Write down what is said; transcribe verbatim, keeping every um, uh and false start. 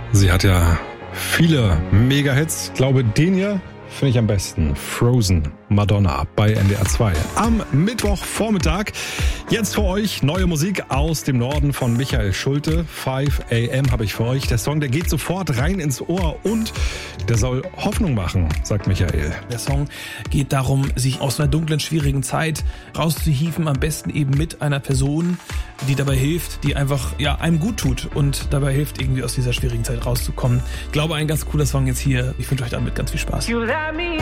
Sie hat ja viele Mega-Hits. Ich glaube, den hier finde ich am besten. Frozen, Madonna bei N D R zwei. Am Mittwochvormittag. Jetzt für euch neue Musik aus dem Norden von Michael Schulte. five a m habe ich für euch. Der Song, der geht sofort rein ins Ohr und der soll Hoffnung machen, sagt Michael. Der Song geht darum, sich aus einer dunklen, schwierigen Zeit rauszuhieven, am besten eben mit einer Person, die dabei hilft, die einfach ja einem gut tut und dabei hilft, irgendwie aus dieser schwierigen Zeit rauszukommen. Ich glaube, ein ganz cooler Song jetzt hier. Ich wünsche euch damit ganz viel Spaß.